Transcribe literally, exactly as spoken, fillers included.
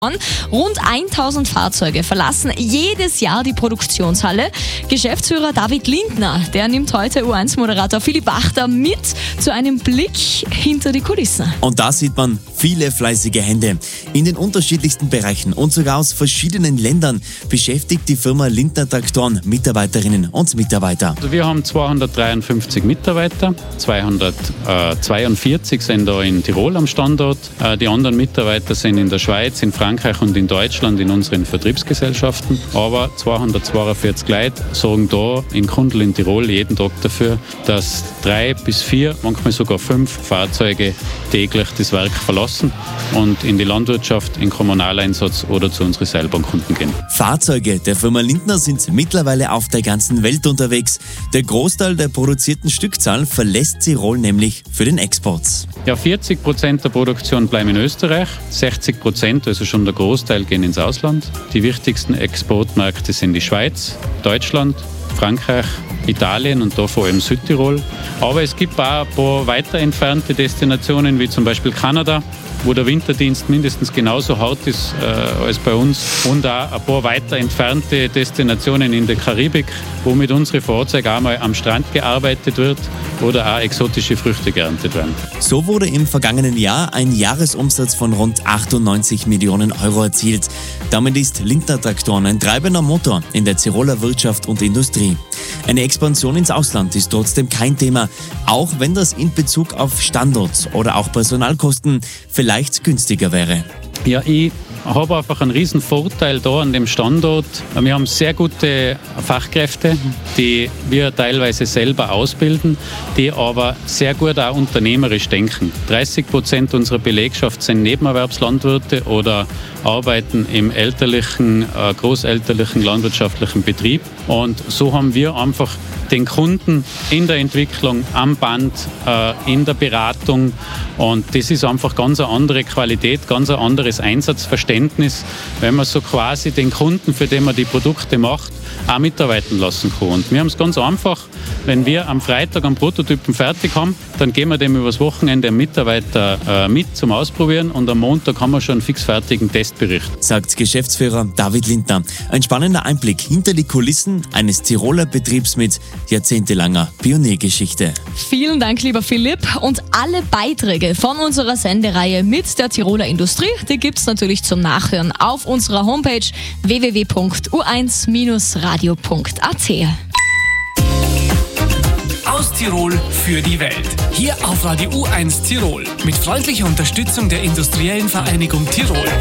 Rund tausend Fahrzeuge verlassen jedes Jahr die Produktionshalle. Geschäftsführer David Lindner, der nimmt heute U eins Moderator Philipp Achter mit zu einem Blick hinter die Kulissen. Und da sieht man viele fleißige Hände. In den unterschiedlichsten Bereichen und sogar aus verschiedenen Ländern beschäftigt die Firma Lindner Traktoren Mitarbeiterinnen und Mitarbeiter. Also wir haben zweihundertdreiundfünfzig Mitarbeiter, zweihundertzweiundvierzig sind da in Tirol am Standort. Die anderen Mitarbeiter sind in der Schweiz, in Frankreich und in Deutschland in unseren Vertriebsgesellschaften. Aber zweihundertzweiundvierzig Leute sorgen da in Kundl in Tirol jeden Tag dafür, dass drei bis vier, manchmal sogar fünf Fahrzeuge täglich das Werk verlassen und in die Landwirtschaft, in Kommunaleinsatz oder zu unseren Seilbahnkunden gehen. Fahrzeuge der Firma Lindner sind mittlerweile auf der ganzen Welt unterwegs. Der Großteil der produzierten Stückzahl verlässt Tirol nämlich für den Export. Ja, vierzig Prozent der Produktion bleiben in Österreich, sechzig Prozent, also schon der Großteil, gehen ins Ausland. Die wichtigsten Exportmärkte sind die Schweiz, Deutschland, Frankreich, Italien und da vor allem Südtirol. Aber es gibt auch ein paar weiter entfernte Destinationen, wie zum Beispiel Kanada, wo der Winterdienst mindestens genauso hart ist äh, als bei uns. Und auch ein paar weiter entfernte Destinationen in der Karibik, wo mit unseren Fahrzeugen auch mal am Strand gearbeitet wird oder auch exotische Früchte geerntet werden. So wurde im vergangenen Jahr ein Jahresumsatz von rund achtundneunzig Millionen Euro erzielt. Damit ist Lindner Traktoren ein treibender Motor in der Tiroler Wirtschaft und Industrie. Eine Expansion ins Ausland ist trotzdem kein Thema, auch wenn das in Bezug auf Standort oder auch Personalkosten vielleicht günstiger wäre. Ja, ich habe einfach einen riesen Vorteil da an dem Standort. Wir haben sehr gute Fachkräfte, die wir teilweise selber ausbilden, die aber sehr gut auch unternehmerisch denken. dreißig Prozent unserer Belegschaft sind Nebenerwerbslandwirte oder arbeiten im elterlichen, äh, großelterlichen landwirtschaftlichen Betrieb. Und so haben wir einfach den Kunden in der Entwicklung, am Band, äh, in der Beratung. Und das ist einfach ganz eine andere Qualität, ganz ein anderes Einsatzverständnis, wenn man so quasi den Kunden, für den man die Produkte macht, auch mitarbeiten lassen kann. Und wir haben es ganz einfach, wenn wir am Freitag einen Prototypen fertig haben, dann geben wir dem übers Wochenende einen Mitarbeiter äh, mit zum Ausprobieren und am Montag haben wir schon einen fixfertigen Testbericht. Sagt Geschäftsführer David Lindner. Ein spannender Einblick hinter die Kulissen eines Tiroler Betriebs mit jahrzehntelanger Pioniergeschichte. Vielen Dank, lieber Philipp. Und alle Beiträge von unserer Sendereihe mit der Tiroler Industrie, die gibt es natürlich zum Nachhören auf unserer Homepage w w w punkt u eins radio punkt a t. Aus Tirol für die Welt. Hier auf Radio U eins Tirol. Mit freundlicher Unterstützung der Industriellen Vereinigung Tirol.